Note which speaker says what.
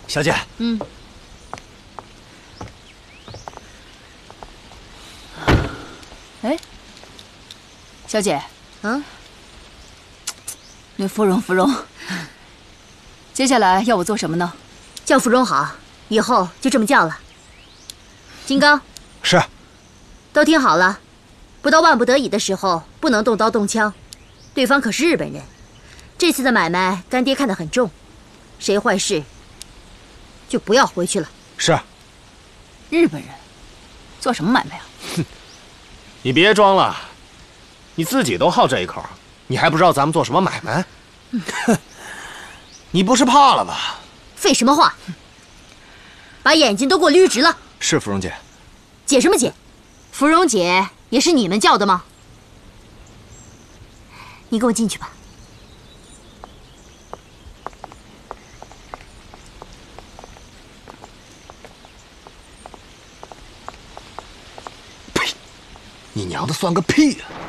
Speaker 1: 小姐。
Speaker 2: 嗯。哎，小姐。
Speaker 3: 嗯。
Speaker 2: 那芙蓉，芙蓉，接下来要我做什么呢？
Speaker 3: 叫芙蓉好，以后就这么叫了。金刚。
Speaker 1: 是。
Speaker 3: 都听好了，不到万不得已的时候，不能动刀动枪。对方可是日本人，这次的买卖干爹看得很重，谁坏事就不要回去了。
Speaker 1: 是。
Speaker 2: 日本人做什么买卖啊？
Speaker 4: 哼，你别装了，你自己都好这一口，你还不知道咱们做什么买卖？哼，你不是怕了吧？
Speaker 3: 废什么话！把眼睛都给我捋直了。
Speaker 1: 是芙蓉姐。
Speaker 3: 姐什么姐？芙蓉姐也是你们叫的吗？你跟我进去吧。
Speaker 4: 呸！你娘的算个屁呀！